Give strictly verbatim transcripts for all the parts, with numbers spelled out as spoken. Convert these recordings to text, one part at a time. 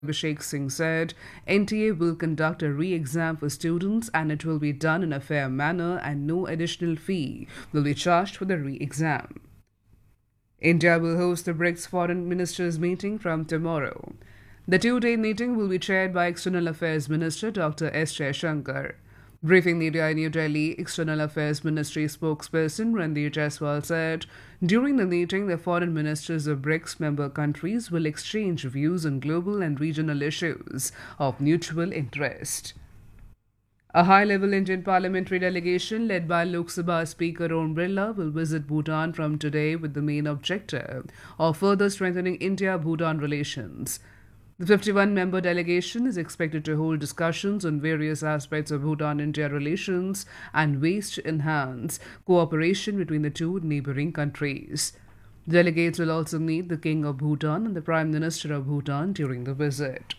Abhishek Singh said N T A will conduct a re-exam for students and it will be done in a fair manner and no additional fee will be charged for the re-exam. India will host the BRICS Foreign Ministers meeting from tomorrow. The two-day meeting will be chaired by External Affairs Minister Doctor S. Jaishankar. Briefing media in New Delhi, External Affairs Ministry spokesperson Randeer Jaiswal said, during the meeting, the foreign ministers of BRICS member countries will exchange views on global and regional issues of mutual interest. A high-level Indian parliamentary delegation led by Lok Sabha Speaker Om Birla will visit Bhutan from today with the main objective of further strengthening India-Bhutan relations. The fifty-one member delegation is expected to hold discussions on various aspects of Bhutan-India relations and ways to enhance cooperation between the two neighboring countries. Delegates will also meet the King of Bhutan and the Prime Minister of Bhutan during the visit.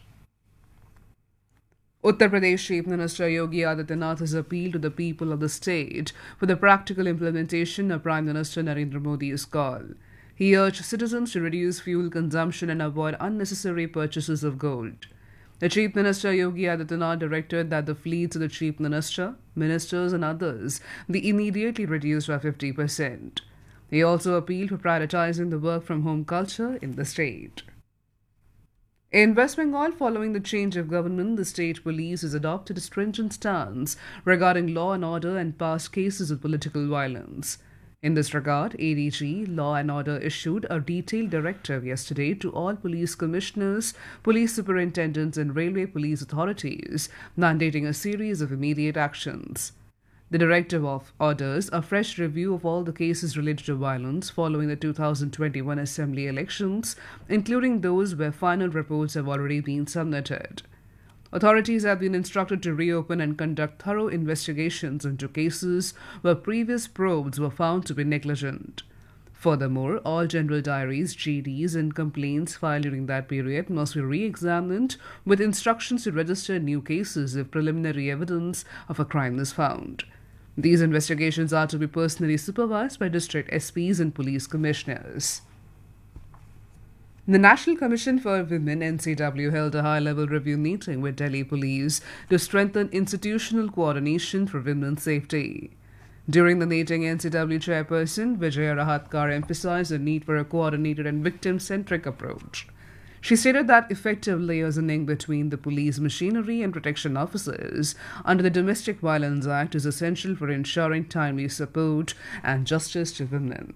Uttar Pradesh Chief Minister Yogi Adityanath has appealed to the people of the state for the practical implementation of Prime Minister Narendra Modi's call. He urged citizens to reduce fuel consumption and avoid unnecessary purchases of gold. The Chief Minister Yogi Adityanath directed that the fleets of the Chief Minister, ministers and others be immediately reduced by fifty percent. He also appealed for prioritizing the work-from-home culture in the state. In West Bengal, following the change of government, the state police has adopted a stringent stance regarding law and order and past cases of political violence. In this regard, A D G Law and Order issued a detailed directive yesterday to all police commissioners, police superintendents and railway police authorities, mandating a series of immediate actions. The directive of orders a fresh review of all the cases related to violence following the two thousand twenty-one assembly elections, including those where final reports have already been submitted. Authorities have been instructed to reopen and conduct thorough investigations into cases where previous probes were found to be negligent. Furthermore, all general diaries, G Ds, and complaints filed during that period must be re-examined with instructions to register new cases if preliminary evidence of a crime is found. These investigations are to be personally supervised by district S Ps and police commissioners. The National Commission for Women N C W held a high-level review meeting with Delhi Police to strengthen institutional coordination for women's safety. During the meeting, N C W Chairperson Vijaya Rahatkar emphasized the need for a coordinated and victim-centric approach. She stated that effective liaising between the police machinery and protection officers under the Domestic Violence Act is essential for ensuring timely support and justice to women.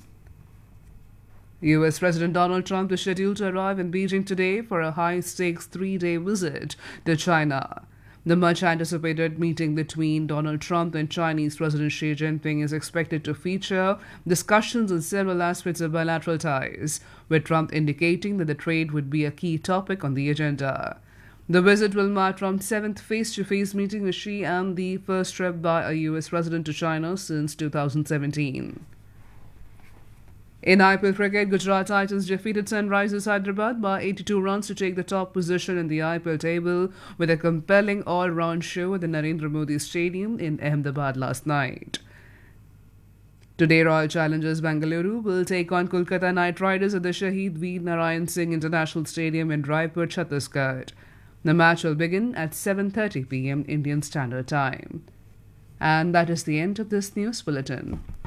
U S President Donald Trump is scheduled to arrive in Beijing today for a high-stakes three-day visit to China. The much-anticipated meeting between Donald Trump and Chinese President Xi Jinping is expected to feature discussions on several aspects of bilateral ties, with Trump indicating that the trade would be a key topic on the agenda. The visit will mark Trump's seventh face-to-face meeting with Xi and the first trip by a U S president to China since two thousand seventeen. In I P L cricket, Gujarat Titans defeated Sunrisers Hyderabad by eighty-two runs to take the top position in the I P L table with a compelling all-round show at the Narendra Modi Stadium in Ahmedabad last night. Today, Royal Challengers Bengaluru will take on Kolkata Knight Riders at the Shaheed Veer Narayan Singh International Stadium in Raipur, Chhattisgarh. The match will begin at seven thirty p m Indian Standard Time. And that is the end of this news bulletin.